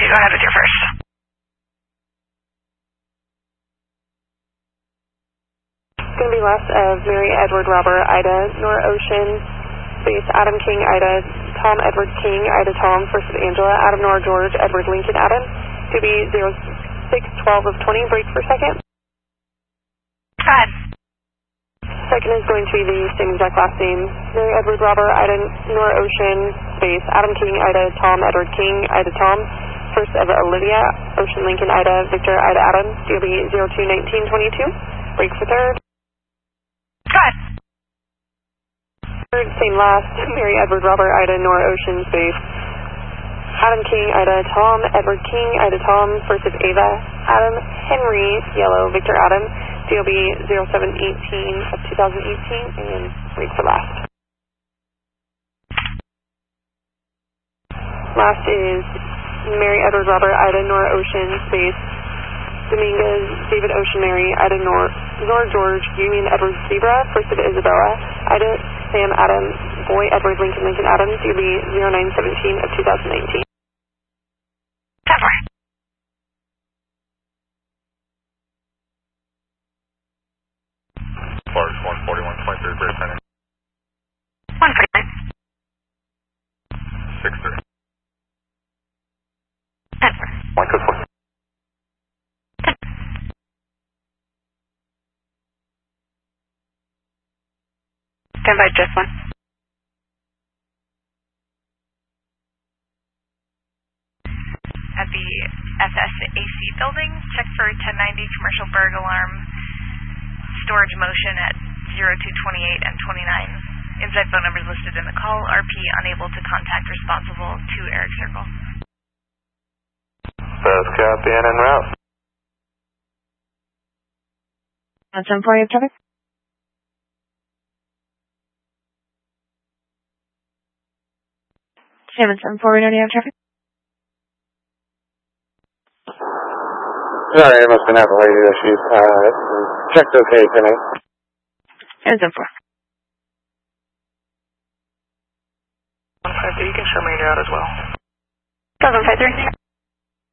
go ahead with your first. Going to be last of Mary Edward Robert Ida Nora Ocean space Adam King Ida Tom Edward King Ida Tom first of Angela Adam Nora George Edward Lincoln Adam to be 0612 of 20 break per second. Go ahead. Second is going to be the same exact last name, Mary Edward Robert Ida Nora Ocean space Adam King Ida Tom Edward King Ida Tom first of Olivia Ocean Lincoln Ida Victor Ida Adam to be 021922 break for third. Go ahead. Third, same last, Mary Edward Robert Ida Nora Ocean space Adam King Ida Tom Edward King Ida Tom first of Ava Adam Henry Yellow Victor Adam DOB 0718 of 2018 and break for last. Last is Mary Edward Robert Ida Nora Ocean space Dominguez David Ocean Mary Ida Nora George Union Edward Zebra first of Isabella Ida Sam Adam Boy Edward Lincoln Lincoln Adam DOB 0917 of 2019. Large 141.3 break pending. 149. 63. 10-4. 124. Stand by just one. At the FSAC building, check for 1090 commercial Berg alarm storage motion at 0228 and 29. Inside phone numbers listed in the call. RP unable to contact responsible to Eric Circle. Fast copy and en route. 174, you have traffic? Salmon 74, we don't have traffic? Sorry, I must have been having lady issues. Checked okay tonight. Salmon 74. 153, you can show me you're out as well. 753.